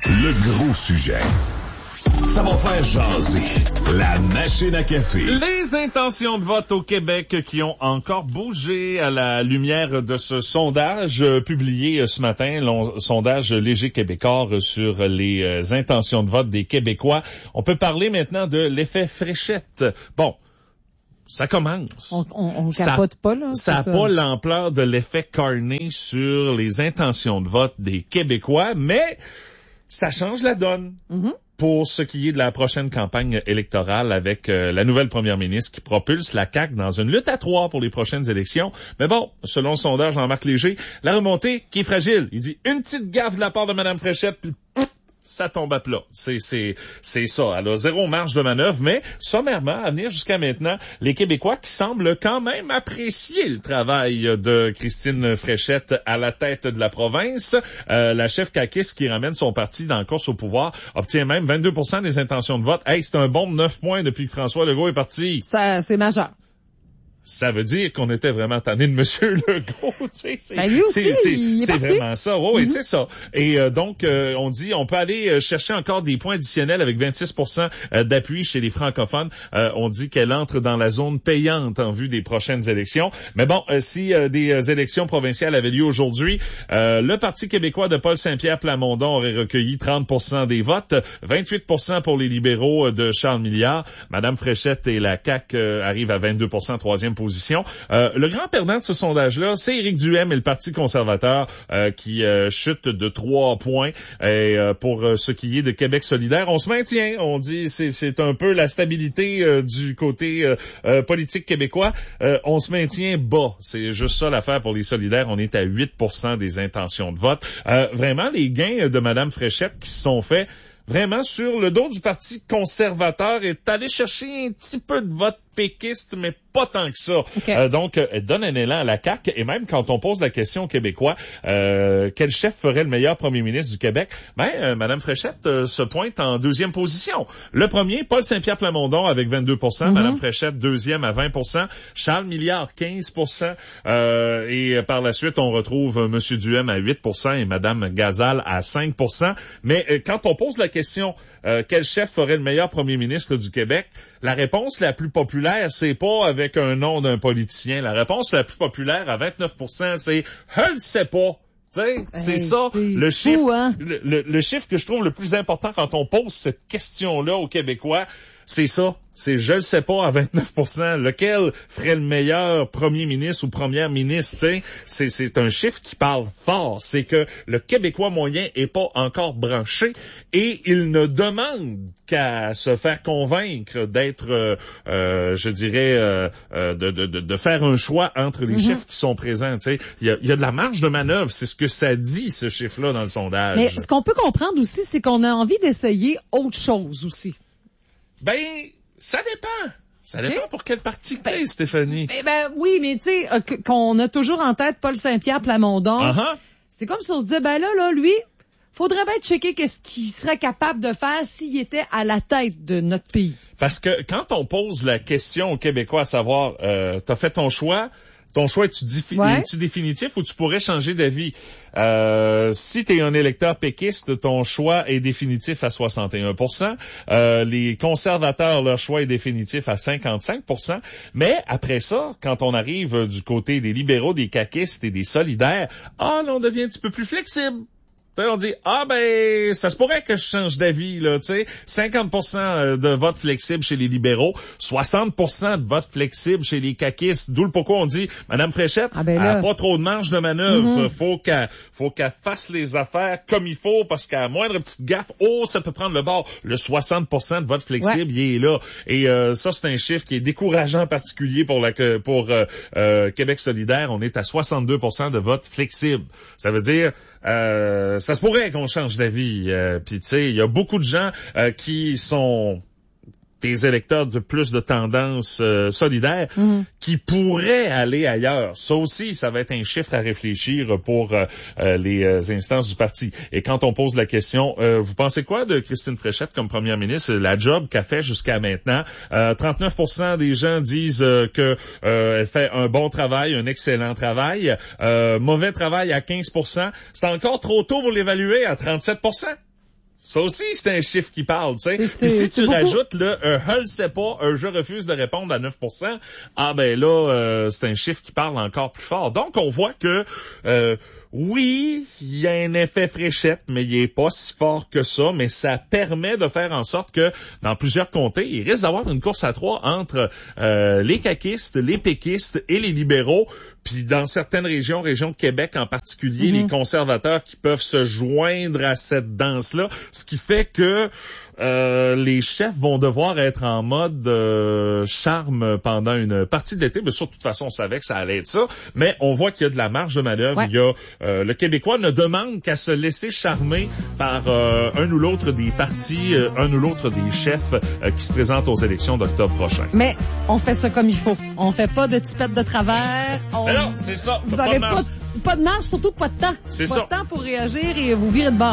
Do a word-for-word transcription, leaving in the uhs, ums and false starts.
Le gros sujet. Ça va faire jaser. La machine à café. Les intentions de vote au Québec qui ont encore bougé à la lumière de ce sondage euh, publié euh, ce matin, le sondage Léger Québécois euh, sur les euh, intentions de vote des Québécois. On peut parler maintenant de l'effet fléchette. Bon. Ça commence. On, on, on capote ça, pas, là. Ça n'a pas l'ampleur de l'effet Carney sur les intentions de vote des Québécois, mais ça change la donne. Mm-hmm. Pour ce qui est de la prochaine campagne électorale avec euh, la nouvelle première ministre qui propulse la C A Q dans une lutte à trois pour les prochaines élections. Mais bon, selon le sondage Jean-Marc Léger, la remontée qui est fragile. Il dit une petite gaffe de la part de Mme Fréchette, puis ça tombe à plat. C'est, c'est, c'est ça. Elle a zéro marge de manœuvre, mais sommairement, à venir jusqu'à maintenant, les Québécois qui semblent quand même apprécier le travail de Christine Fréchette à la tête de la province. Euh, la chef caquiste qui ramène son parti dans la course au pouvoir obtient même vingt-deux pour cent des intentions de vote. Hey, c'est un bon de neuf points depuis que François Legault est parti. Ça, c'est majeur. Ça veut dire qu'on était vraiment tanné de M. Legault, tu sais. C'est, ben lui aussi, c'est, c'est, il est c'est parti. vraiment ça. Oui, oui, mm-hmm. c'est ça. Et euh, donc, euh, on dit, on peut aller chercher encore des points additionnels avec vingt-six pour cent d'appui chez les francophones. Euh, on dit qu'elle entre dans la zone payante en vue des prochaines élections. Mais bon, euh, si euh, des euh, élections provinciales avaient lieu aujourd'hui, euh, le Parti québécois de Paul Saint-Pierre Plamondon aurait recueilli trente pour cent des votes, vingt-huit pour cent pour les libéraux de Charles Milliard. Madame Fréchette et la C A Q euh, arrivent à vingt-deux pour cent, troisième position. Euh, le grand perdant de ce sondage-là, c'est Éric Duhaime et le Parti conservateur euh, qui euh, chute de trois points. Et euh, pour euh, ce qui est de Québec solidaire, on se maintient. On dit c'est c'est un peu la stabilité euh, du côté euh, euh, politique québécois. Euh, on se maintient bas. C'est juste ça l'affaire pour les solidaires. On est à huit pour cent des intentions de vote. Euh, vraiment, les gains de Mme Fréchette qui se sont faits vraiment sur le dos du Parti conservateur est allé chercher un petit peu de vote péquiste, mais pas tant que ça. Okay. Euh, donc, elle donne un élan à la C A Q, et même quand on pose la question aux Québécois, euh, quel chef ferait le meilleur premier ministre du Québec, ben, euh, Mme Fréchette euh, se pointe en deuxième position. Le premier, Paul Saint-Pierre Plamondon avec vingt-deux pour cent, mm-hmm. Mme Fréchette deuxième à vingt pour cent, Charles Milliard quinze pour cent, euh, et par la suite, on retrouve euh, M. Duhaime à huit pour cent et Mme Gazal à cinq pour cent. Mais euh, quand on pose la question, euh, quel chef ferait le meilleur premier ministre du Québec, la réponse la plus populaire, c'est pas avec un nom d'un politicien. La réponse la plus populaire à vingt-neuf pour cent, c'est « je le sais pas ». T'sais, c'est hey, ça, c'est le fou, chiffre, hein? le, le, le chiffre que je trouve le plus important quand on pose cette question-là aux Québécois, c'est ça. C'est je le sais pas à vingt-neuf pour cent. Lequel ferait le meilleur premier ministre ou première ministre, tu sais? C'est, c'est un chiffre qui parle fort. C'est que le Québécois moyen est pas encore branché et il ne demande qu'à se faire convaincre d'être, euh, euh, je dirais, euh, euh, de, de, de faire un choix entre les mm-hmm. chiffres qui sont présents, tu sais. Il y a, il y a de la marge de manœuvre. C'est ce que ça dit, ce chiffre-là, dans le sondage. Mais ce qu'on peut comprendre aussi, c'est qu'on a envie d'essayer autre chose aussi. Ben, ça dépend. Ça dépend okay. pour quel parti ben, t'es, Stéphanie. Ben, ben oui, mais tu sais, euh, qu'on a toujours en tête Paul Saint-Pierre Plamondon. Uh-huh. C'est comme si on se disait, ben là, là, lui, faudrait bien checker qu'est-ce qu'il serait capable de faire s'il était à la tête de notre pays. Parce que quand on pose la question aux Québécois à savoir, euh, t'as fait ton choix, ton choix est-tu, défi- ouais. est-tu définitif ou tu pourrais changer d'avis? Euh, si tu es un électeur péquiste, ton choix est définitif à soixante et un pour cent. Euh, les conservateurs, leur choix est définitif à cinquante-cinq pour cent. Mais après ça, quand on arrive du côté des libéraux, des caquistes et des solidaires, ah, là, on devient un petit peu plus flexible. On dit, ah ben, ça se pourrait que je change d'avis, là, tu sais. cinquante pour cent de vote flexible chez les libéraux, soixante pour cent de vote flexible chez les caquistes. D'où le pourquoi on dit, Mme Fréchette, ah ben elle n'a pas trop de marge de manœuvre. Mm-hmm. Faut qu'elle, faut qu'elle fasse les affaires comme il faut, parce qu'à moindre petite gaffe, oh, ça peut prendre le bord. Le soixante pour cent de vote flexible, ouais. il est là. Et euh, ça, c'est un chiffre qui est décourageant en particulier pour la pour euh, euh, Québec solidaire. On est à soixante-deux pour cent de vote flexible. Ça veut dire, euh, ça se pourrait qu'on change d'avis. Euh, Puis tu sais, il y a beaucoup de gens euh, qui sont des électeurs de plus de tendance euh, solidaire mmh. qui pourraient aller ailleurs. Ça aussi, ça va être un chiffre à réfléchir pour euh, euh, les euh, instances du parti. Et quand on pose la question, euh, vous pensez quoi de Christine Fréchette comme première ministre, la job qu'elle fait jusqu'à maintenant? Euh, trente-neuf pour cent des gens disent euh, que euh, elle fait un bon travail, un excellent travail. Euh, mauvais travail à quinze pour cent. C'est encore trop tôt pour l'évaluer à trente-sept pour cent. Ça aussi, c'est un chiffre qui parle, tu sais. C'est- c'est- Puis si c'est tu beaucoup. rajoutes là, un « je le sais pas », un « je refuse de répondre » à neuf pour cent, ah ben là, euh, c'est un chiffre qui parle encore plus fort. Donc, on voit que, euh, oui, il y a un effet fléchette, mais il est pas si fort que ça, mais ça permet de faire en sorte que, dans plusieurs comtés, il risque d'avoir une course à trois entre euh, les caquistes, les péquistes et les libéraux. Puis dans certaines régions, région de Québec en particulier, Mm-hmm. les conservateurs qui peuvent se joindre à cette danse-là, ce qui fait que euh, les chefs vont devoir être en mode euh, charme pendant une partie de l'été. Mais ça, de toute façon, on savait que ça allait être ça. Mais on voit qu'il y a de la marge de manœuvre. Ouais. Il y a euh, le Québécois ne demande qu'à se laisser charmer par euh, un ou l'autre des partis, euh, un ou l'autre des chefs euh, qui se présentent aux élections d'octobre prochain. Mais on fait ça comme il faut. On fait pas de tipette de travers. On... Mais non, c'est ça. Vous Pas avez de marge. pas, pas de marge, surtout pas de temps. C'est pas ça. de temps pour réagir et vous virer de bord.